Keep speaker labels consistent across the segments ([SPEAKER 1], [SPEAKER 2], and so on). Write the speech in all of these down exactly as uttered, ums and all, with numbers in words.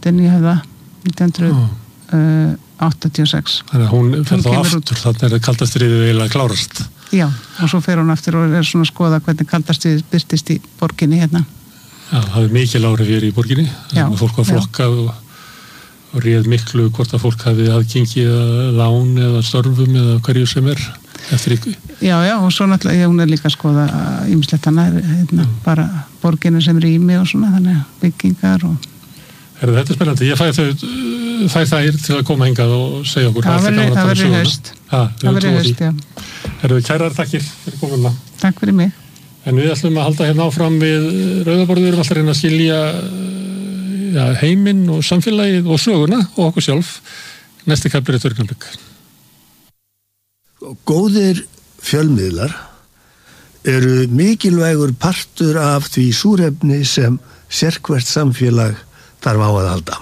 [SPEAKER 1] látin í Höfða nítján hundruð áttatíu og sex.
[SPEAKER 2] Þannig að hún fer þá aftur, þannig er kaldastríðið eiginlega klárast.
[SPEAKER 1] Já, og svo fer hún aftur og er svona að skoða hvernig kaldastríðið byrtist í borginni hérna.
[SPEAKER 2] Já, það er mikil áhrif hér í borginni, þannig að fólk var flokkað og, og réð miklu hvort að fólk hafi aðgengi eða lán eða störfum eða hverju sem er eftir ykkur. Já,
[SPEAKER 1] já, og svo náttúrulega hún er líka að skoða ýmislegt annað, hérna, mm. bara borginni sem rými og svona, þannig að byggingar og
[SPEAKER 2] Herðu, þetta er spennandi. Ég fæ þau, fæ þær til að koma hingað og segja okkur.
[SPEAKER 1] Það verður haust. Það verður haust, já.
[SPEAKER 2] Herðu, kærar takkir fyrir komuna.
[SPEAKER 1] Takk fyrir mig.
[SPEAKER 2] En við ætlum að halda hérna áfram við Rauðaborðið, við erum alltaf að reyna að skilja ja, heiminn og samfélagið og söguna og okkur sjálf. Næsti kapur er Þörgnablik.
[SPEAKER 3] Góðir fjölmiðlar eru mikilvægur partur af því súrefni sem sérhvert samfélag þarf á að halda.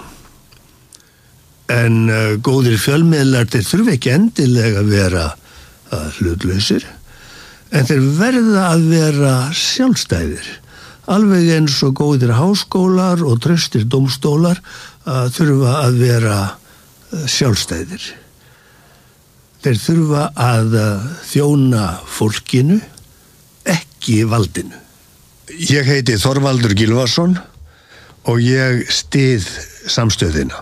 [SPEAKER 3] En uh, góðir fjölmiðlar þeir þurfa ekki endilega að vera uh, hlutlausir, en þeir verða að vera sjálfstæðir. Alveg eins og góðir háskólar og traustir dómstólar uh, þurfa að vera uh, sjálfstæðir. Þeir þurfa að uh, þjóna fólkinu, ekki valdinu. Ég heiti Þorvaldur Gylfason og ég styð samstöðina.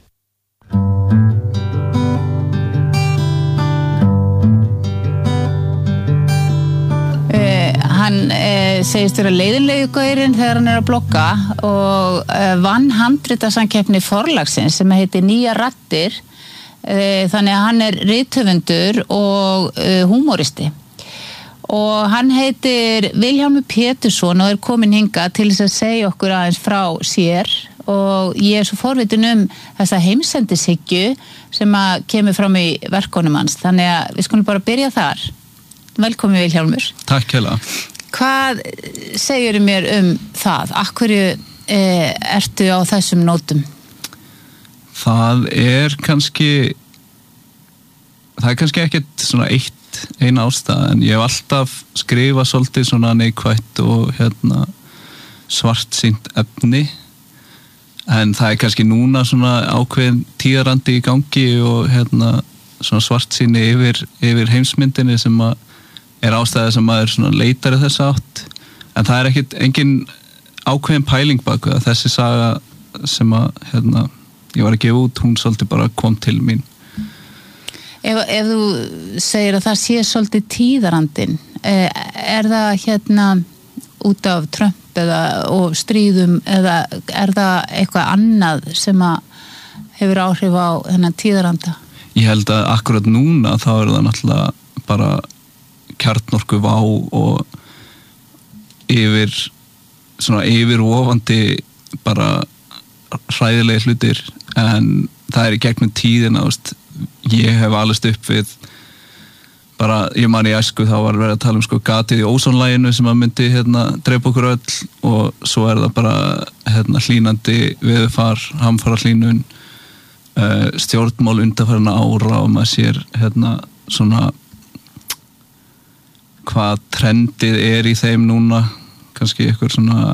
[SPEAKER 4] Uh, hann uh, segist vera leiðinlegu gaurinn þegar hann er að blogga og uh, vann handritasamkeppni forlagsins sem heitir Nýjar raddir, uh, þannig að hann er rithöfundur og uh, húmóristi. Og hann heitir Vilhjálmur Pétursson og er komin hingað til þess að segja okkur aðeins frá sér og ég er svo forvitin um þessa heimsendishyggju sem að kemur fram í verkunum hans, þannig að við skulum bara byrja þar. Velkomin Vilhjálmur.
[SPEAKER 5] Takk hérlega.
[SPEAKER 4] Hvað segirðu mér um það? Af hverju eh, ertu á þessum nótum?
[SPEAKER 5] Það er kannski það er kannski ekkert svona eitt eina ástæða, en ég hef alltaf skrifað svolítið svona neikvætt og hérna svartsýnt efni, en það er kannski núna svona ákveðin tíðarandi í gangi og hérna svona svartsýni yfir, yfir heimsmyndinni sem að er ástæða sem maður svona leitar í þessa átt, en það er ekkit engin ákveðin pæling baku það. Þessi saga sem að hérna ég var að gefa út, hún svolítið bara kom til mín.
[SPEAKER 4] Ef, ef þú segir að það sé svolítið tíðarandinn, er það hérna út af Trump eða og stríðum eða er það eitthvað annað sem að hefur áhrif á þennan tíðaranda?
[SPEAKER 5] Ég held að akkurat núna þá er það náttúrulega bara kjarnorku vá og yfir svona yfirvofandi bara hræðilegi hlutir, en það er í gegnum tíðina, veist, ég hef alist upp við bara, ég man í æsku þá var verið að tala um sko gatið í ósonlæginu sem að myndi hérna drepa okkur öll, og svo er það bara hérna hlýnandi veðurfar, hamfara hlýnun, uh, stjórnmál undanfarinna ára og maður sér hérna svona hvað trendið er í þeim núna, kannski eitthvað svona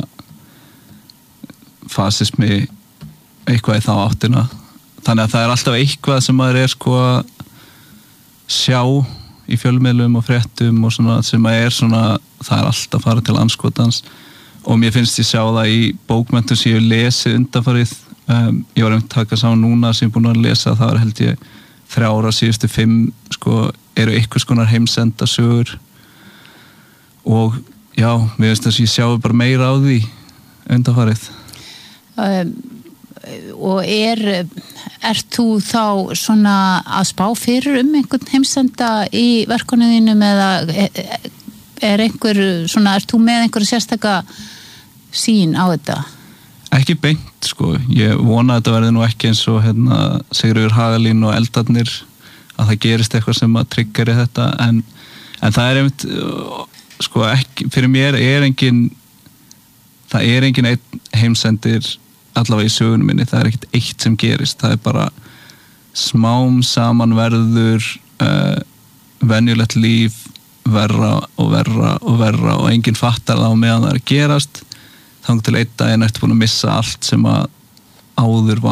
[SPEAKER 5] fasismi eitthvað í þá áttina. Þannig að það er alltaf eitthvað sem maður er sko að sjá í fjölmiðlum og fréttum og svona sem að er svona, það er alltaf að fara til andskotans, og mér finnst ég sjá það í bókmenntum sem ég lesi undanfarið. Um, ég var um að taka sá núna sem ég búin að lesa, það var held ég þrjá ára síðustu fimm, sko, eru einhvers konar heimsenda sögur, og já, mér finnst þess að ég sjá bara meira á því undanfarið.
[SPEAKER 4] Um. Og er, ert þú þá svona að spá fyrir um einhvern heimsenda í verkunum þínum, eða er einhver svona, ert þú með einhverja sérstaka sýn á þetta?
[SPEAKER 5] Ekki beint, sko. Ég vona að þetta verði nú ekki eins og hérna Sigríður Hagalín og eldarnir, að það gerist eitthvað sem að triggeri þetta, en, en það er einmitt, sko, ekki, fyrir mér er engin, það er engin einn heimsendir allavega í sögunum minni, það er ekkert eitt sem gerist, það er bara smám saman verður uh, venjulegt líf verra og verra og verra og enginn fattar það á meðan það er að gerast, þangað til einn daginn ertu búin að missa allt sem að áður var